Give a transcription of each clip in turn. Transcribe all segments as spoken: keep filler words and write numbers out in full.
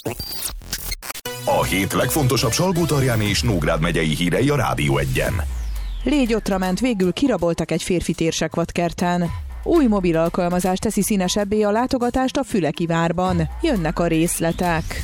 A hét legfontosabb Salgótarján és Nógrád megyei hírei a Rádió egyen. Légyotra ment, végül kiraboltak egy férfi Térsekvadkerten. Új mobil alkalmazás teszi színesebbé a látogatást a Füleki-várban. Jönnek a részletek.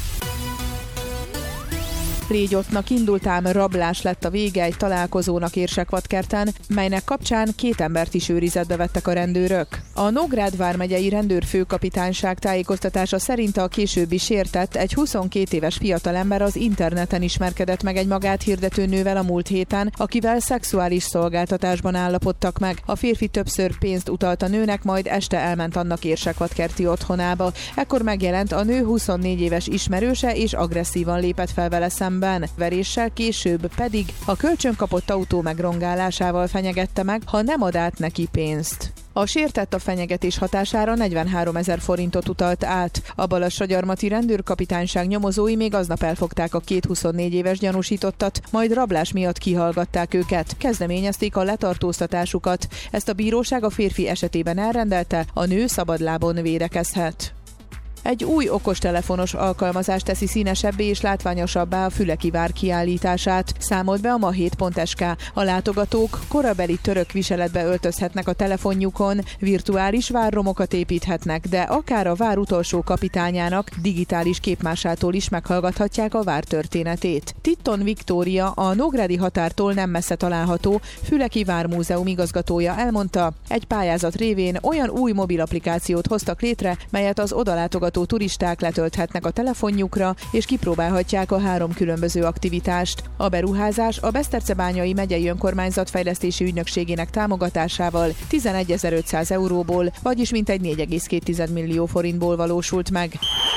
Légyottnak indult, ám rablás lett a vége egy találkozónak Érsekvadkerten, melynek kapcsán két embert is őrizetbe vettek a rendőrök. A Nógrád vármegyei rendőrfőkapitányság tájékoztatása szerint a későbbi sértett egy huszonkét éves fiatalember az interneten ismerkedett meg egy magát hirdető nővel a múlt héten, akivel szexuális szolgáltatásban állapodtak meg. A férfi többször pénzt utalt a nőnek, majd este elment annak Érsekvadkerti otthonába. Ekkor megjelent a nő huszonnégy éves ismerőse, és agresszívan lépett fel vele szemben. Veréssel, később pedig a kölcsön kapott autó megrongálásával fenyegette meg, ha nem ad át neki pénzt. A sértett a fenyegetés hatására negyvenháromezer forintot utalt át. A Balassagyarmati rendőrkapitányság nyomozói még aznap elfogták a két huszonnégy éves gyanúsítottat, majd rablás miatt kihallgatták őket. Kezdeményezték a letartóztatásukat. Ezt a bíróság a férfi esetében elrendelte, a nő szabadlábon védekezhet. Egy új okostelefonos alkalmazás teszi színesebbé és látványosabbá a Füleki-vár kiállítását, számolt be a mahét pont es ká. A látogatók korabeli török viseletbe öltözhetnek a telefonjukon, virtuális várromokat építhetnek, de akár a vár utolsó kapitányának digitális képmásától is meghallgathatják a vár történetét. Titton Viktória, a nógrádi határtól nem messze található Füleki-vár múzeum igazgatója elmondta, egy pályázat révén olyan új mobil applikációt hoztak létre, melyet az odalátogató turisták letölthetnek a telefonjukra, és kipróbálhatják a három különböző aktivitást. A beruházás a Besztercebányai megyei önkormányzat fejlesztési ügynökségének támogatásával tizenegyezer-ötszáz euróból, vagyis mintegy négy egész két millió forintból valósult meg.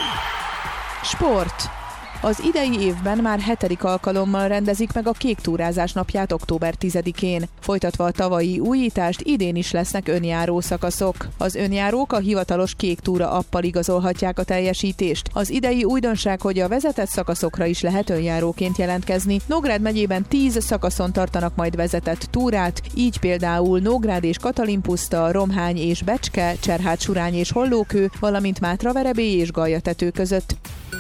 Sport. Az idei évben már hetedik alkalommal rendezik meg a Kék túrázás napját október tizedikén. Folytatva a tavalyi újítást, idén is lesznek önjáró szakaszok. Az önjárók a hivatalos Kék túra appal igazolhatják a teljesítést. Az idei újdonság, hogy a vezetett szakaszokra is lehet önjáróként jelentkezni. Nógrád megyében tíz szakaszon tartanak majd vezetett túrát, így például Nógrád és Katalin-puszta, Romhány és Becske, Cserhád-Surány és Hollókő, valamint Mátraverebély és Galjatető között.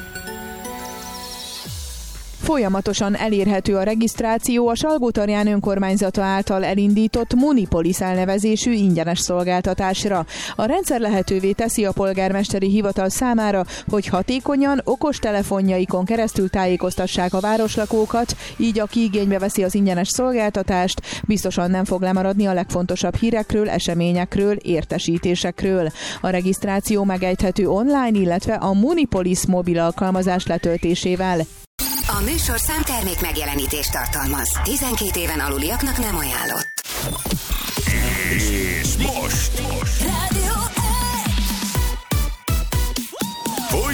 Folyamatosan elérhető a regisztráció a Salgótarján önkormányzata által elindított Munipolis elnevezésű ingyenes szolgáltatásra. A rendszer lehetővé teszi a polgármesteri hivatal számára, hogy hatékonyan okostelefonjaikon keresztül tájékoztassák a városlakókat, így aki igénybe veszi az ingyenes szolgáltatást, biztosan nem fog lemaradni a legfontosabb hírekről, eseményekről, értesítésekről. A regisztráció megejthető online, illetve a Munipolis mobil alkalmazás letöltésével. A műsorszám termék megjelenítést tartalmaz. tizenkét éven aluliaknak nem ajánlott. És most! most.